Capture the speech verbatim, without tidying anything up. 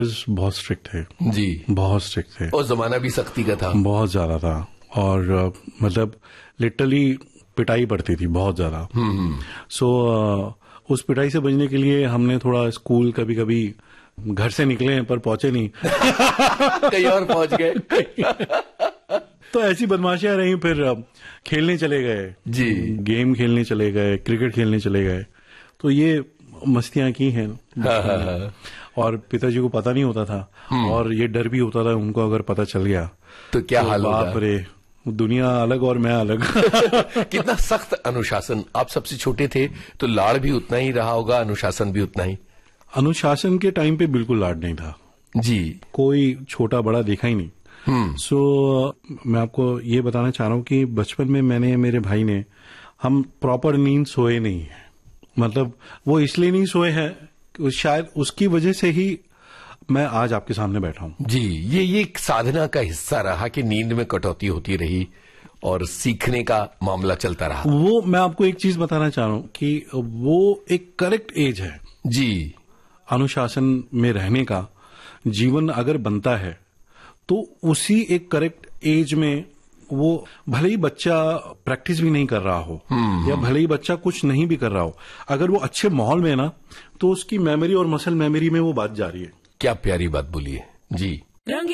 बहुत स्ट्रिक्ट थे जी, बहुत स्ट्रिक्ट थे और जमाना भी सख्ती का था, बहुत ज्यादा था। और uh, मतलब लिटरली पिटाई पड़ती थी बहुत ज्यादा। सो so, uh, उस पिटाई से बचने के लिए हमने थोड़ा स्कूल कभी कभी घर से निकले हैं पर पहुंचे नहीं कहीं और पहुंच गए। तो ऐसी बदमाशियां रही। फिर uh, खेलने चले गए जी, गेम खेलने चले गए, क्रिकेट खेलने चले गए। तो ये मस्तियां की हैं। हाँ, हाँ, हाँ। और पिताजी को पता नहीं होता था और ये डर भी होता था उनको अगर पता चल गया तो क्या तो हाल होगा। बाप रे, दुनिया अलग और मैं अलग। कितना सख्त अनुशासन। आप सबसे छोटे थे तो लाड़ भी उतना ही रहा होगा, अनुशासन भी उतना ही। अनुशासन के टाइम पे बिल्कुल लाड नहीं था जी, कोई छोटा बड़ा देखा ही नहीं। सो so, मैं आपको ये बताना चाह रहा हूँ कि बचपन में मैंने मेरे भाई ने हम प्रॉपर नींद सोए नहीं है। मतलब वो इसलिए नहीं सोए हैं, शायद उसकी वजह से ही मैं आज आपके सामने बैठा हूँ। जी, ये ये एक साधना का हिस्सा रहा कि नींद में कटौती होती रही और सीखने का मामला चलता रहा। वो मैं आपको एक चीज बताना चाह रहा हूँ कि वो एक करेक्ट एज है जी, अनुशासन में रहने का। जीवन अगर बनता है तो उसी एक करेक्ट एज में वो भले ही बच्चा प्रैक्टिस भी नहीं कर रहा हो या भले ही बच्चा कुछ नहीं भी कर रहा हो, अगर वो अच्छे माहौल में है ना तो उसकी मेमोरी और मसल मेमोरी में वो बात जा रही है। क्या प्यारी बात बोली है जी।